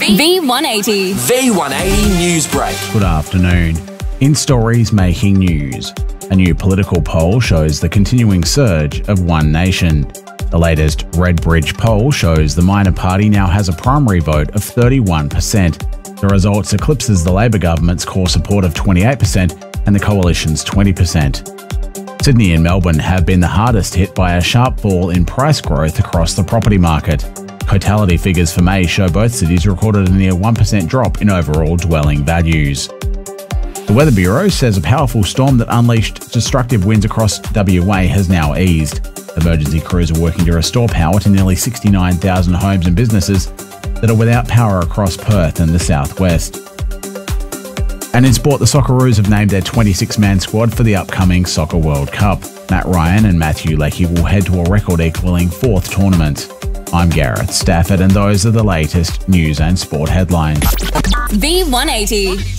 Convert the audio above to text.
V180. V180 News Break. Good afternoon. In stories making news, a new political poll shows the continuing surge of One Nation. The latest Redbridge poll shows the Minor Party now has a primary vote of 31%. The results eclipses the Labor government's core support of 28% and the coalition's 20%. Sydney and Melbourne have been the hardest hit by a sharp fall in price growth across the property market. Totality figures for May show both cities recorded a near 1% drop in overall dwelling values. The Weather Bureau says a powerful storm that unleashed destructive winds across WA has now eased. Emergency crews are working to restore power to nearly 69,000 homes and businesses that are without power across Perth and the southwest. And in sport, the Socceroos have named their 26-man squad for the upcoming Soccer World Cup. Matt Ryan and Matthew Leckie will head to a record-equalling fourth tournament. I'm Gareth Stafford, and those are the latest news and sport headlines. V180.